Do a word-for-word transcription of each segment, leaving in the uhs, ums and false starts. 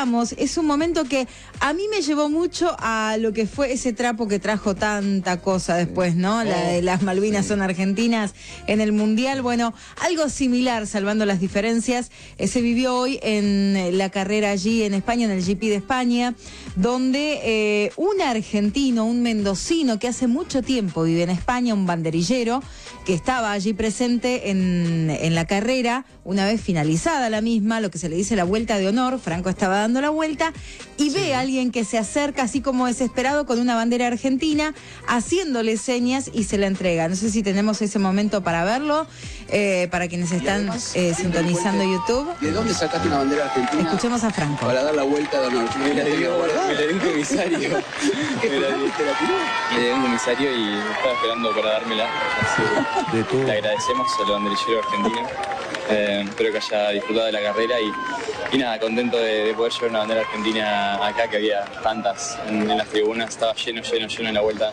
decíamos, es un momento que a mí me llevó mucho a lo que fue ese trapo que trajo tanta cosa después, ¿no? La de las Malvinas son argentinas en el Mundial. Bueno, algo similar, salvando las diferencias, eh, se vivió hoy en la carrera allí en España, en el G P de España, donde eh, un argentino, un mendocino que hace mucho tiempo vive en España, un banderillero, que estaba allí presente en, en la carrera, una vez finalizada la misma, lo que se le dice la vuelta de honor. Franco estaba dando la vuelta y sí. ve a alguien que se acerca así como desesperado con una bandera argentina, haciéndole señas y se la entrega. No sé si tenemos ese momento para verlo, eh, para quienes están además, eh, sintonizando YouTube. ¿De dónde sacaste una bandera argentina? Escuchemos a Franco. Para dar la vuelta de honor. Me la dio un comisario. Me la dio un comisario y estaba esperando para dármela. Así que le agradecemos al banderillero argentino. Eh, espero que haya disfrutado de la carrera y, y nada, contento de, de poder llevar una bandera argentina acá, que había tantas en, en las tribunas, estaba lleno, lleno, lleno en la vuelta.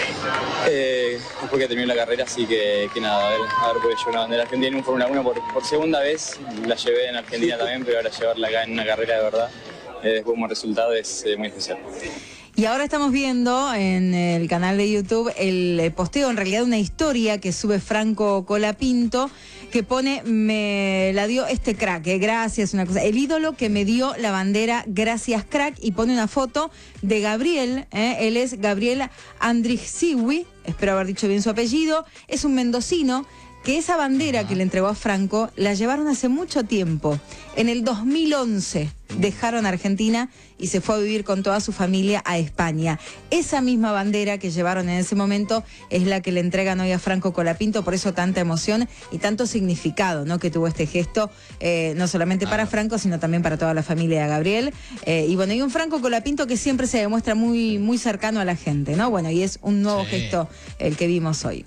Eh, después que terminó la carrera, así que, que nada, a ver, a ver, poder llevar una bandera argentina en un Fórmula uno por, por segunda vez. La llevé en Argentina también, pero ahora llevarla acá en una carrera de verdad, eh, después como resultado es eh, muy especial. Y ahora estamos viendo en el canal de YouTube el posteo, en realidad una historia que sube Franco Colapinto, que pone, me la dio este crack, eh, gracias, una cosa, el ídolo que me dio la bandera, gracias crack, y pone una foto de Gabriel, eh, él es Gabriel Andrixiwi, espero haber dicho bien su apellido, es un mendocino, que esa bandera que le entregó a Franco la llevaron hace mucho tiempo. En el dos mil once dejaron Argentina y se fue a vivir con toda su familia a España. Esa misma bandera que llevaron en ese momento es la que le entregan hoy a Franco Colapinto, por eso tanta emoción y tanto significado, ¿no?, que tuvo este gesto, eh, no solamente para Franco, sino también para toda la familia de Gabriel. Eh, y bueno, y un Franco Colapinto que siempre se demuestra muy, muy cercano a la gente, ¿no? Bueno, y es un nuevo sí. gesto el que vimos hoy.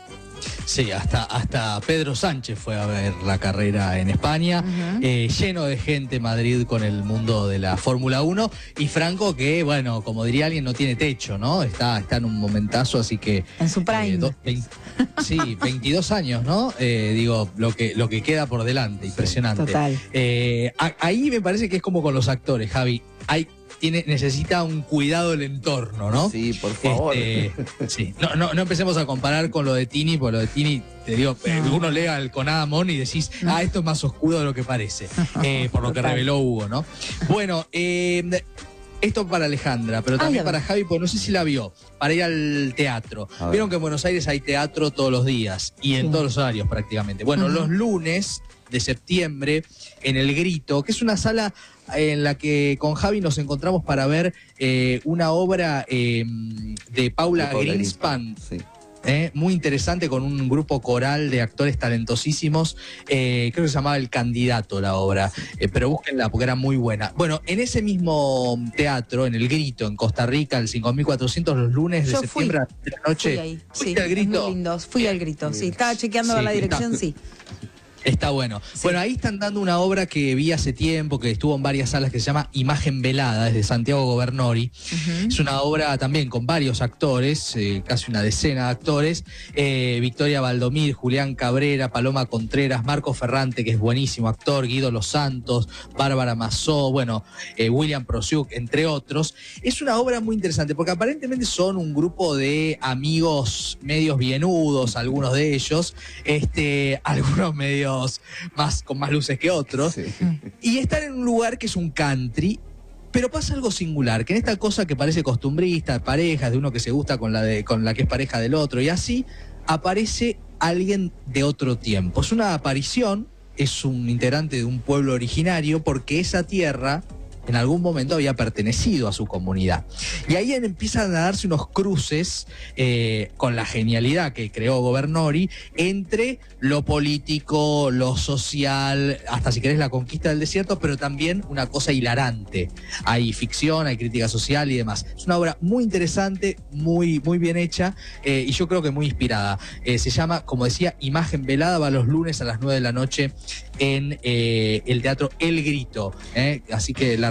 Sí, hasta, hasta Pedro Sánchez fue a ver la carrera en España, uh-huh. eh, lleno de gente Madrid con el mundo de la Fórmula uno, y Franco que, bueno, como diría alguien, no tiene techo, ¿no? Está, está en un momentazo, así que... En su prime. Eh, do, veinte, sí, veintidós años, ¿no? Eh, digo, lo que, lo que queda por delante, impresionante. Total. Eh, a, ahí me parece que es como con los actores, Javi. Hay... Tiene, necesita un cuidado del entorno, ¿no? Sí, por favor. Este, sí. No, no, no empecemos a comparar con lo de Tini, porque lo de Tini, te digo, no. uno lee al con Adamón y decís, ah, esto es más oscuro de lo que parece, eh, por lo que reveló Hugo, ¿no? Bueno, eh, esto para Alejandra, pero también Ay, para Javi, porque no sé si la vio, para ir al teatro. Vieron que en Buenos Aires hay teatro todos los días y en sí. todos los horarios prácticamente. Bueno, uh-huh. los lunes de septiembre en El Grito, que es una sala en la que con Javi nos encontramos para ver eh, una obra eh, de Paula, Paula Greenspan, sí. eh, muy interesante, con un grupo coral de actores talentosísimos, eh, creo que se llamaba El Candidato la obra, eh, pero búsquenla porque era muy buena. Bueno, en ese mismo teatro, en El Grito, en Costa Rica, el cinco mil cuatrocientos, los lunes de Yo septiembre a la noche. Fui ahí, ¿Fuiste sí, al Grito? muy lindos. Fui al Grito, sí, estaba chequeando sí, la dirección, está. sí. Está bueno. Sí. Bueno, ahí están dando una obra que vi hace tiempo, que estuvo en varias salas, que se llama Imagen Velada, es de Santiago Gobernori. Uh-huh. Es una obra también con varios actores, eh, casi una decena de actores. Eh, Victoria Valdomir, Julián Cabrera, Paloma Contreras, Marco Ferrante, que es buenísimo actor, Guido Los Santos, Bárbara Mazó, bueno, eh, William Prosiuk, entre otros. Es una obra muy interesante, porque aparentemente son un grupo de amigos medios bienudos, algunos de ellos, este, algunos medios más con más luces que otros, sí. y están en un lugar que es un country, pero pasa algo singular, que en esta cosa que parece costumbrista, parejas, de uno que se gusta con la, de, con la que es pareja del otro, y así aparece alguien de otro tiempo. Es una aparición, es un integrante de un pueblo originario, porque esa tierra en algún momento había pertenecido a su comunidad. Y ahí empiezan a darse unos cruces eh, con la genialidad que creó Gobernori entre lo político, lo social, hasta si querés la conquista del desierto, pero también una cosa hilarante. Hay ficción, hay crítica social y demás. Es una obra muy interesante, muy, muy bien hecha, eh, y yo creo que muy inspirada. Eh, se llama, como decía, Imagen Velada, va los lunes a las nueve de la noche en eh, el Teatro El Grito. Eh, así que la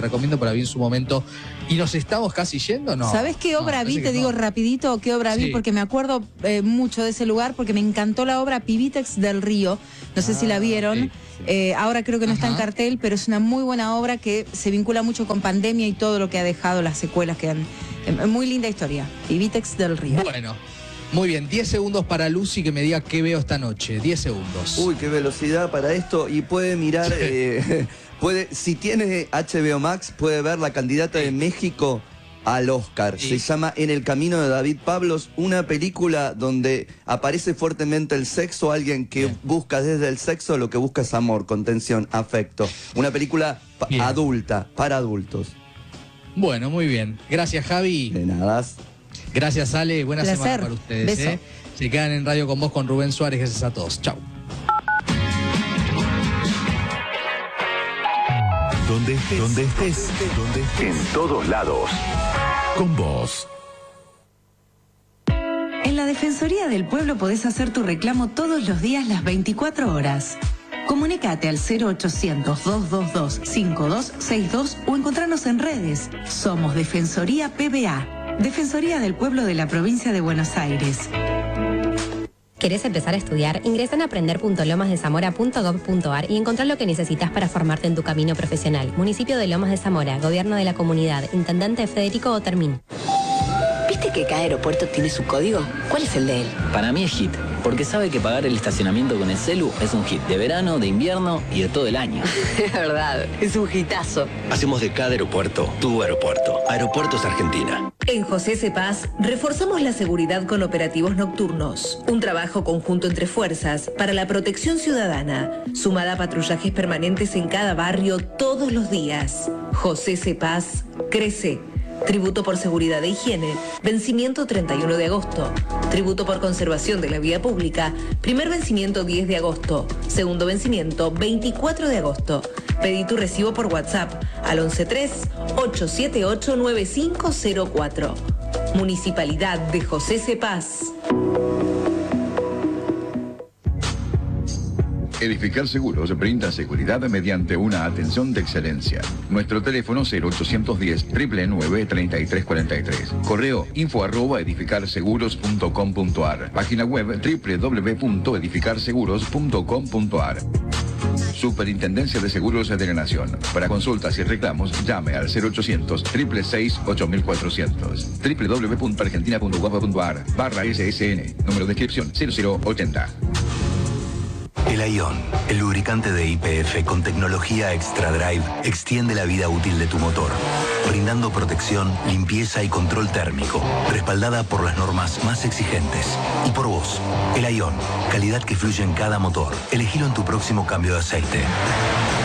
recomiendo, pero la vi en su momento. ¿Y nos estamos casi yendo? No. ¿Sabés qué obra no, vi? Te no. digo rapidito qué obra Sí. vi, porque me acuerdo eh, mucho de ese lugar, porque me encantó la obra Pibitex del Río. No sé Ah, si la vieron. sí, sí. Eh, ahora creo que no está en Ajá. cartel, pero es una muy buena obra que se vincula mucho con pandemia y todo lo que ha dejado, las secuelas que han... Eh, muy linda historia. Pibitex del Río. Bueno, muy bien. diez segundos para Lucy que me diga qué veo esta noche. diez segundos. Uy, qué velocidad para esto. Y puede mirar, eh, puede, si tiene H B O Max, puede ver La candidata de México al Oscar. Sí. Se llama En el camino de David Pablos, una película donde aparece fuertemente el sexo, alguien que Bien. busca desde el sexo lo que busca es amor, contención, afecto. Una película pa- Bien. adulta, para adultos. Bueno, muy bien. Gracias, Javi. De nada. Gracias, Ale. Buena Placer. semana para ustedes. Beso. ¿eh? Se quedan en Radio con Vos con Rubén Suárez. Gracias a todos. Chau. Donde estés, donde estés, donde estés, en todos lados. Con vos. En la Defensoría del Pueblo podés hacer tu reclamo todos los días las veinticuatro horas. Comunicate al cero ochocientos, dos dos dos, cinco dos seis dos o encontrarnos en redes. Somos Defensoría P B A, Defensoría del Pueblo de la Provincia de Buenos Aires. ¿Querés empezar a estudiar? Ingresa en aprender punto lomas de zamora punto gob punto ar y encontrá lo que necesitas para formarte en tu camino profesional. Municipio de Lomas de Zamora, Gobierno de la Comunidad, Intendente Federico Otermín. ¿Viste que cada aeropuerto tiene su código? ¿Cuál es el de él? Para mí es hit, porque sabe que pagar el estacionamiento con el celu es un hit de verano, de invierno y de todo el año. Es verdad, es un hitazo. Hacemos de cada aeropuerto tu aeropuerto. Aeropuertos Argentina. En José Cepaz reforzamos la seguridad con operativos nocturnos. Un trabajo conjunto entre fuerzas para la protección ciudadana, sumada a patrullajes permanentes en cada barrio todos los días. José Cepaz crece. Tributo por seguridad e higiene, vencimiento treinta y uno de agosto. Tributo por conservación de la vía pública, primer vencimiento diez de agosto. Segundo vencimiento veinticuatro de agosto. Pedí tu recibo por WhatsApp al once tres, ocho siete ocho, nueve cinco cero cuatro. Municipalidad de José Cepaz. Edificar Seguros brinda seguridad mediante una atención de excelencia. Nuestro teléfono cero ochocientos diez, nueve nueve nueve, treinta y tres cuarenta y tres. Correo info arroba edificarseguros punto com punto ar. Página web doble u doble u doble u punto edificarseguros punto com punto ar. Superintendencia de Seguros de la Nación. Para consultas y reclamos, llame al cero ochocientos, seis seis seis, ocho cuatrocientos. doble u doble u doble u punto argentina punto gov punto ar barra S S N. Número de inscripción cero cero ochenta. El Ion, el lubricante de Y P F con tecnología Extra Drive, extiende la vida útil de tu motor, brindando protección, limpieza y control térmico, respaldada por las normas más exigentes. Y por vos, el Ion, calidad que fluye en cada motor. Elegilo en tu próximo cambio de aceite.